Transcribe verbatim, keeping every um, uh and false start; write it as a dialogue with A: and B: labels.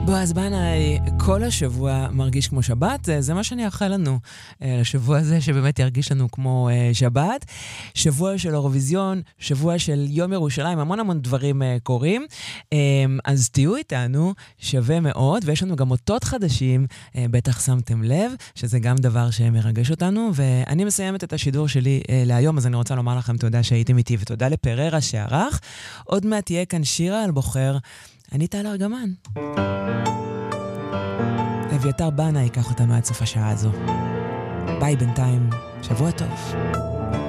A: בועז בנאי, כל השבוע מרגיש כמו שבת, זה מה שאני אאחל לנו לשבוע הזה, שבאמת ירגיש לנו כמו שבת. שבוע של אירוויזיון, שבוע של יום ירושלים, המון המון דברים קורים. אז תהיו איתנו, שווה מאוד, ויש לנו גם אותות חדשים, בטח שמתם לב, שזה גם דבר שמרגש אותנו, ואני מסיימת את השידור שלי להיום, אז אני רוצה לומר לכם תודה שהייתם איתי, ותודה לפררה שערך. עוד מעט תהיה כאן שירה על בוחר, אני טל ארגמן. אביתר בנה ייקח אותנו עד סוף השעה הזו. ביי בינתיים, שבוע טוב.